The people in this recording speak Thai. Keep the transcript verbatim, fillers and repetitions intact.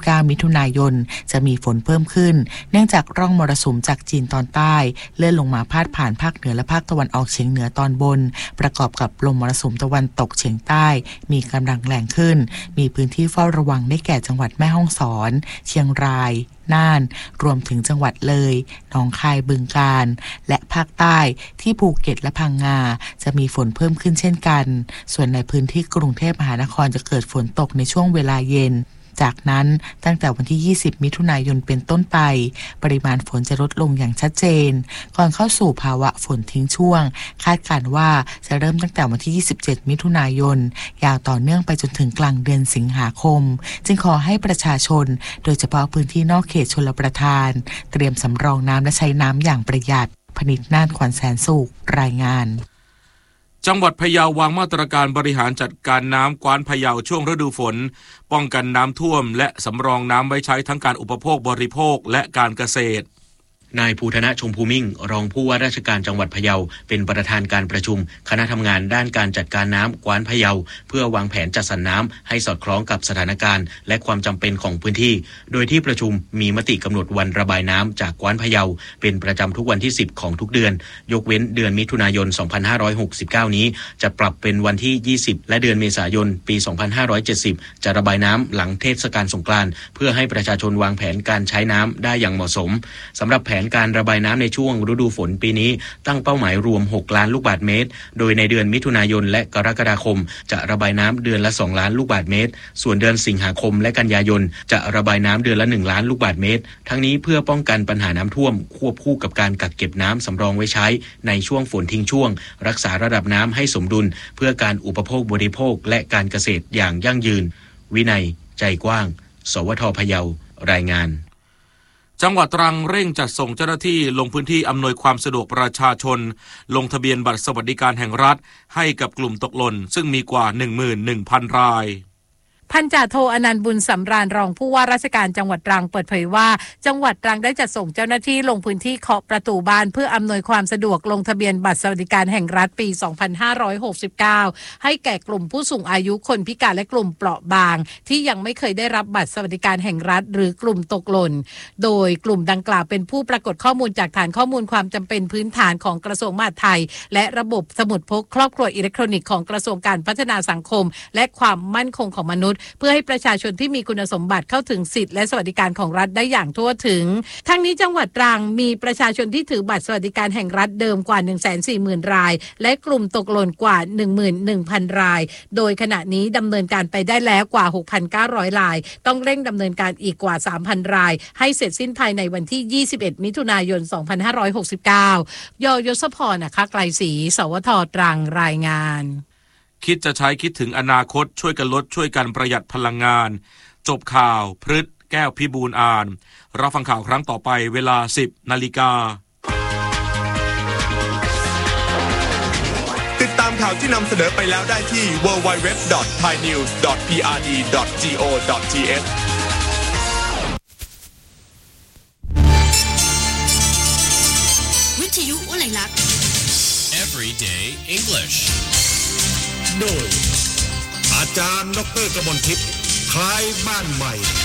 เก้ามิถุนายนจะมีฝนเพิ่มขึ้นเนื่องจากร่องมรสุมจากจีนตอนใต้เลื่อนลงมาพาดผ่านภาคเหนือและภาคตะวันออกเฉียงเหนือตอนบนประกอบกับลมมรสุมตะวันตกเฉียงใต้มีกำลังแรงขึ้นมีพื้นที่เฝ้าระวังได้แก่จังหวัดแม่ฮ่องสอนเชียงรายน่านรวมถึงจังหวัดเลยหนองคายบึงกาฬและภาคใต้ที่ภูเก็ตและพังงาจะมีฝนเพิ่มขึ้นเช่นกันส่วนในพื้นที่กรุงเทพมหานครจะเกิดฝนตกในช่วงเวลาเย็นจากนั้นตั้งแต่วันที่ยี่สิบมิถุนายนเป็นต้นไปปริมาณฝนจะลดลงอย่างชัดเจนก่อนเข้าสู่ภาวะฝนทิ้งช่วงคาดการณ์ว่าจะเริ่มตั้งแต่วันที่ยี่สิบเจ็ดมิถุนายนยาวต่อเนื่องไปจนถึงกลางเดือนสิงหาคมจึงขอให้ประชาชนโดยเฉพาะพื้นที่นอกเขตชลประทานเตรียมสำรองน้ำและใช้น้ำอย่างประหยัดพนิษฐ์ น่าน ขวัญแสนสุขรายงานจังหวัดพะเยาวางมาตรการบริหารจัดการน้ำกว้านพะเยาช่วงฤดูฝนป้องกันน้ำท่วมและสำรองน้ำไว้ใช้ทั้งการอุปโภคบริโภคและการเกษตรนายภูธนะชมพูมิ่งรองผู้ว่าราชการจังหวัดพะเยาเป็นประธานการประชุมคณะทำงานด้านการจัดการน้ำกว้านพะเยาเพื่อวางแผนจัดสรรน้ำให้สอดคล้องกับสถานการณ์และความจำเป็นของพื้นที่โดยที่ประชุมมีมติกำหนดวันระบายน้ำจากกว้านพะเยาเป็นประจำทุกวันที่สิบของทุกเดือนยกเว้นเดือนมิถุนายนสองพันห้าร้อยหกสิบเก้านี้จะปรับเป็นวันที่ยี่สิบและเดือนเมษายนปีสองพันห้าร้อยเจ็ดสิบจะระบายน้ำหลังเทศกาลสงกรานต์เพื่อให้ประชาชนวางแผนการใช้น้ำได้อย่างเหมาะสมสำหรับแผนการระบายน้ำในช่วงฤดูฝนปีนี้ตั้งเป้าหมายรวมหกล้านลูกบาศก์เมตรโดยในเดือนมิถุนายนและกรกฎาคมจะระบายน้ำเดือนละสองล้านลูกบาศก์เมตรส่วนเดือนสิงหาคมและกันยายนจะระบายน้ำเดือนละหนึ่งล้านลูกบาศก์เมตรทั้งนี้เพื่อป้องกันปัญหาน้ำท่วมควบคู่กับการกักเก็บน้ำสำรองไว้ใช้ในช่วงฝนทิ้งช่วงรักษาระดับน้ำให้สมดุลเพื่อการอุปโภคบริโภคและการเกษตรอย่างยั่งยืนวินัยใจกว้างสวท.พะเยารายงานจังหวัดตรังเร่งจัดส่งเจ้าหน้าที่ลงพื้นที่อำนวยความสะดวกประชาชนลงทะเบียนบัตรสวัสดิการแห่งรัฐให้กับกลุ่มตกหล่นซึ่งมีกว่า หนึ่งหมื่นหนึ่งพัน รายพันจ่าโทอนันต์บุญสำราญรองผู้ว่าราชการจังหวัดตรังเปิดเผยว่าจังหวัดตรังได้จัดส่งเจ้าหน้าที่ลงพื้นที่เคาะประตูบ้านเพื่ออำนวยความสะดวกลงทะเบียนบัตรสวัสดิการแห่งรัฐปีสองพันห้าร้อยหกสิบเก้าให้แก่กลุ่มผู้สูงอายุคนพิการและกลุ่มเปราะบางที่ยังไม่เคยได้รับบัตรสวัสดิการแห่งรัฐหรือกลุ่มตกหล่นโดยกลุ่มดังกล่าวเป็นผู้ปรากฏข้อมูลจากฐานข้อมูลความจำเป็นพื้นฐานของกระทรวงมหาดไทยและระบบสมุดพกครอบครัวอิเล็กทรอนิกส์ของกระทรวงการพัฒนาสังคมและความมั่นคงของมนุษย์เพื่อให้ประชาชนที่มีคุณสมบัติเข้าถึงสิทธิและสวัสดิการของรัฐได้อย่างทั่วถึงทั้งนี้จังหวัดตรังมีประชาชนที่ถือบัตรสวัสดิการแห่งรัฐเดิมกว่า หนึ่งแสนสี่หมื่น รายและกลุ่มตกหล่นกว่า หนึ่งหมื่นหนึ่งพัน รายโดยขณะนี้ดำเนินการไปได้แล้วกว่า หกพันเก้าร้อย รายต้องเร่งดำเนินการอีกกว่า สามพัน รายให้เสร็จสิ้นภายในวันที่ยี่สิบเอ็ดมิถุนายนสองพันห้าร้อยหกสิบเก้ายยศพรนะคะไกลศรีสวท.ตรังรายงานคิดจะใช้คิดถึงอนาคตช่วยกันลดช่วยกันประหยัดพลังงานจบข่าวพฤษแก้วพิบูลอ่านรับฟังข่าวครั้งต่อไปเวลา สิบนาฬิกาติดตามข่าวที่นำเสนอไปแล้วได้ที่ ดับเบิลยู ดับเบิลยู ดับเบิลยู ดอท ไทยนิวส์ ดอท พี อาร์ ดี ดอท จี โอ ดอท ที เอชวิทยุอุไรลักษณ์ Everyday English โดยอาจารย์ดร.กมลทิพย์คล้ายบ้านใหม่